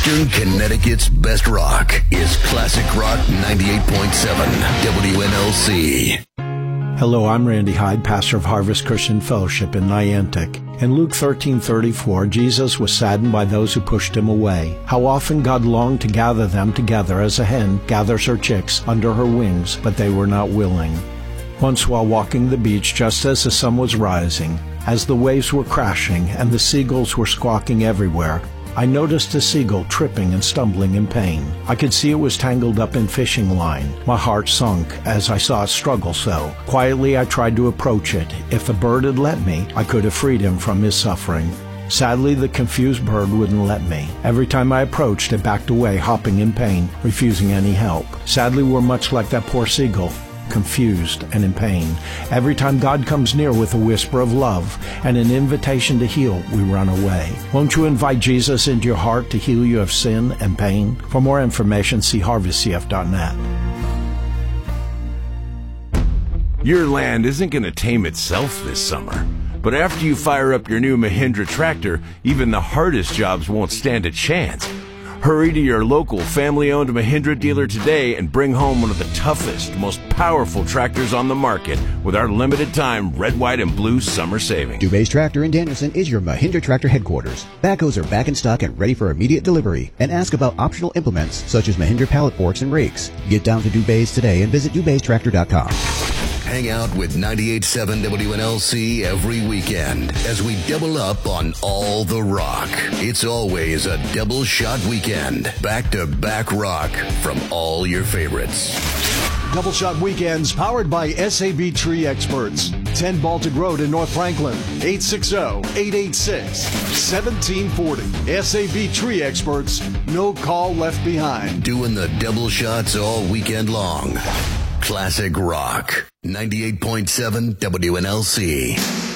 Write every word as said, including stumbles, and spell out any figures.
Western Connecticut's best rock is Classic Rock ninety-eight point seven W N L C. Hello, I'm Randy Hyde, pastor of Harvest Christian Fellowship in Niantic. In Luke thirteen thirty-four, Jesus was saddened by those who pushed him away. How often God longed to gather them together as a hen gathers her chicks under her wings, but they were not willing. Once while walking the beach just as the sun was rising, as the waves were crashing and the seagulls were squawking everywhere, I noticed a seagull tripping and stumbling in pain. I could see it was tangled up in fishing line. My heart sunk as I saw it struggle so. Quietly I tried to approach it. If the bird had let me, I could have freed him from his suffering. Sadly, the confused bird wouldn't let me. Every time I approached, it backed away, hopping in pain, refusing any help. Sadly, we're much like that poor seagull, confused and in pain. Every time God comes near with a whisper of love and an invitation to heal, we run away. Won't you invite Jesus into your heart to heal you of sin and pain? For more information, see harvest c f dot net. Your land isn't going to tame itself this summer. But after you fire up your new Mahindra tractor, even the hardest jobs won't stand a chance. Hurry to your local family-owned Mahindra dealer today and bring home one of the toughest, most powerful tractors on the market with our limited-time red, white, and blue summer savings. Dubé's Tractor in Danielson is your Mahindra tractor headquarters. Backhoes are back in stock and ready for immediate delivery. And ask about optional implements such as Mahindra pallet forks and rakes. Get down to Dubé's today and visit dubés tractor dot com. Hang out with ninety-eight point seven W N L C every weekend as we double up on all the rock. It's always a double shot weekend. Back-to-back rock from all your favorites. Double Shot Weekends powered by S A B Tree Experts. ten Baltic Road in North Franklin. eight six zero, eight eight six, one seven four zero. S A B Tree Experts. No call left behind. Doing the double shots all weekend long. Classic Rock, ninety-eight point seven W N L C.